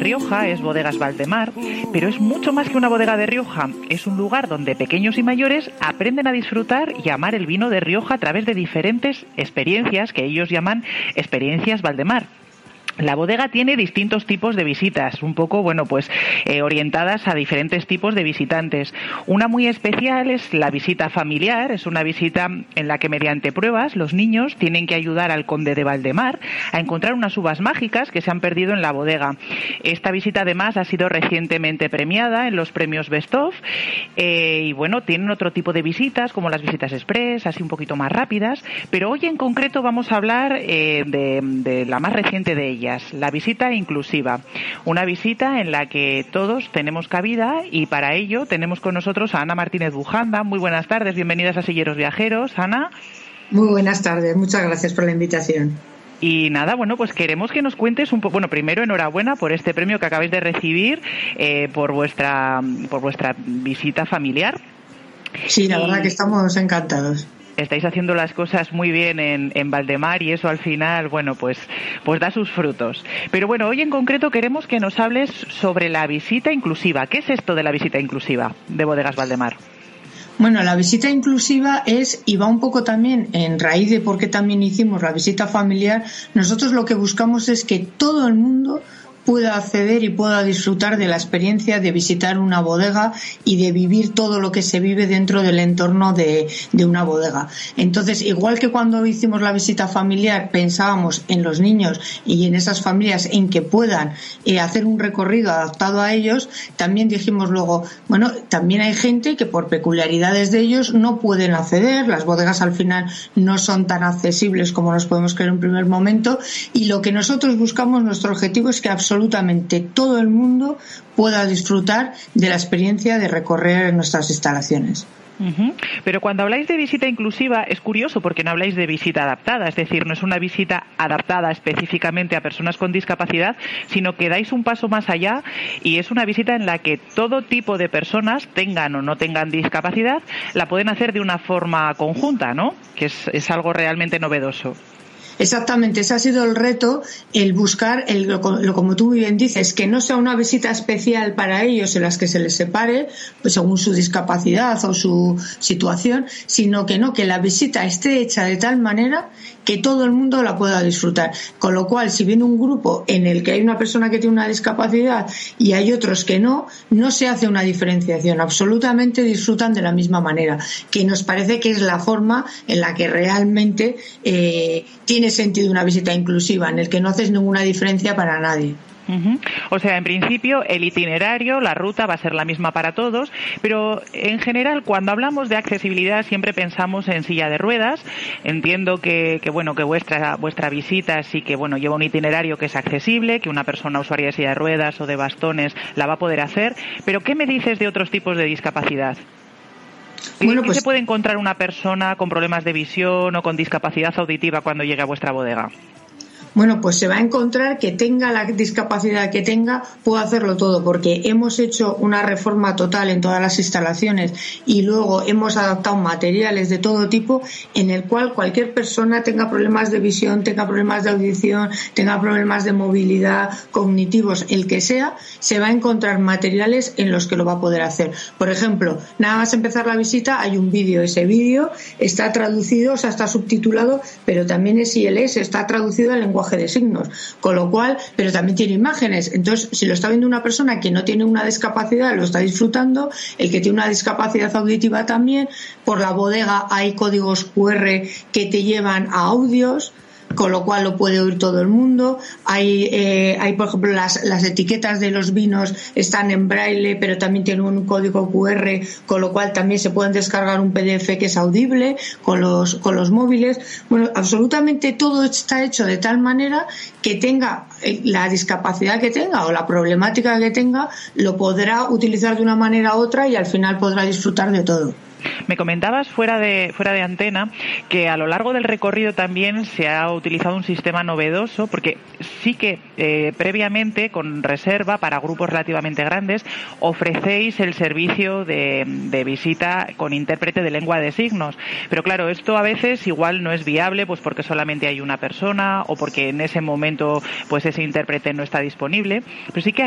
Rioja es Bodegas Valdemar, pero es mucho más que una bodega de Rioja. Es un lugar donde pequeños y mayores aprenden a disfrutar y amar el vino de Rioja a través de diferentes experiencias que ellos llaman experiencias Valdemar. La bodega tiene distintos tipos de visitas, un poco, orientadas a diferentes tipos de visitantes. Una muy especial es la visita familiar, es una visita en la que mediante pruebas los niños tienen que ayudar al conde de Valdemar a encontrar unas uvas mágicas que se han perdido en la bodega. Esta visita además ha sido recientemente premiada en los premios Best of tienen otro tipo de visitas como las visitas express, así un poquito más rápidas, pero hoy en concreto vamos a hablar de la más reciente de ellas. La visita inclusiva, una visita en la que todos tenemos cabida y para ello tenemos con nosotros a Ana Martínez Bujanda. Muy buenas tardes, bienvenidas a Silleros Viajeros, Ana. Muy buenas tardes, muchas gracias por la invitación. Y nada, pues queremos que nos cuentes un poco, primero enhorabuena por este premio que acabáis de recibir por vuestra visita familiar. Sí, la verdad que estamos encantados. Estáis haciendo las cosas muy bien en Valdemar y eso al final, pues da sus frutos. Pero hoy en concreto queremos que nos hables sobre la visita inclusiva. ¿Qué es esto de la visita inclusiva de Bodegas Valdemar? Bueno, la visita inclusiva y va un poco también en raíz de por qué también hicimos la visita familiar. Nosotros lo que buscamos es que todo el mundo pueda acceder y pueda disfrutar de la experiencia de visitar una bodega y de vivir todo lo que se vive dentro del entorno de una bodega. Entonces, igual que cuando hicimos la visita familiar pensábamos en los niños y en esas familias en que puedan hacer un recorrido adaptado a ellos, también dijimos luego, también hay gente que por peculiaridades de ellos no pueden acceder, las bodegas al final no son tan accesibles como nos podemos creer en un primer momento, y lo que nosotros buscamos, nuestro objetivo es que absolutamente todo el mundo pueda disfrutar de la experiencia de recorrer nuestras instalaciones. Uh-huh. Pero cuando habláis de visita inclusiva es curioso porque no habláis de visita adaptada, es decir, no es una visita adaptada específicamente a personas con discapacidad, sino que dais un paso más allá y es una visita en la que todo tipo de personas, tengan o no tengan discapacidad, la pueden hacer de una forma conjunta, ¿no? Que es algo realmente novedoso. Exactamente, ese ha sido el reto, el buscar, como tú muy bien dices, que no sea una visita especial para ellos en las que se les separe, pues según su discapacidad o su situación, sino que la visita esté hecha de tal manera que todo el mundo la pueda disfrutar. Con lo cual, si viene un grupo en el que hay una persona que tiene una discapacidad y hay otros que no se hace una diferenciación, absolutamente disfrutan de la misma manera, que nos parece que es la forma en la que realmente tiene sentido una visita inclusiva, en el que no haces ninguna diferencia para nadie. Uh-huh. O sea, en principio el itinerario, la ruta va a ser la misma para todos, pero en general cuando hablamos de accesibilidad siempre pensamos en silla de ruedas. Entiendo que vuestra visita sí que lleva un itinerario que es accesible, que una persona usuaria de silla de ruedas o de bastones la va a poder hacer, pero ¿qué me dices de otros tipos de discapacidad? ¿Qué se puede encontrar una persona con problemas de visión o con discapacidad auditiva cuando llegue a vuestra bodega? Bueno, pues se va a encontrar que tenga la discapacidad que tenga, puede hacerlo todo, porque hemos hecho una reforma total en todas las instalaciones y luego hemos adaptado materiales de todo tipo en el cual cualquier persona tenga problemas de visión, tenga problemas de audición, tenga problemas de movilidad, cognitivos, el que sea, se va a encontrar materiales en los que lo va a poder hacer. Por ejemplo, nada más empezar la visita hay un vídeo, ese vídeo está traducido, o sea, está subtitulado, pero también es ILS, está traducido al lenguaje de signos, con lo cual, pero también tiene imágenes. Entonces, si lo está viendo una persona que no tiene una discapacidad, lo está disfrutando, el que tiene una discapacidad auditiva también. Por la bodega hay códigos QR que te llevan a audios, con lo cual lo puede oír todo el mundo. Hay por ejemplo, las etiquetas de los vinos están en braille, pero también tienen un código QR, con lo cual también se pueden descargar un PDF que es audible con los móviles. Bueno, absolutamente todo está hecho de tal manera que tenga la discapacidad que tenga o la problemática que tenga, lo podrá utilizar de una manera u otra y al final podrá disfrutar de todo. Me comentabas fuera de antena que a lo largo del recorrido también se ha utilizado un sistema novedoso, porque sí que previamente, con reserva para grupos relativamente grandes, ofrecéis el servicio de visita con intérprete de lengua de signos. Pero claro, esto a veces igual no es viable, pues porque solamente hay una persona o porque en ese momento pues ese intérprete no está disponible. Pero sí que